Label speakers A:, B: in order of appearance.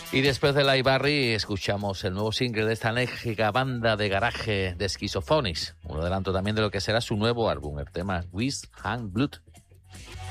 A: Y después de la Ibarri escuchamos el nuevo single de esta enérgica banda de garaje de Schizophonics, un adelanto también de lo que será su nuevo álbum, el tema With Hand Blood.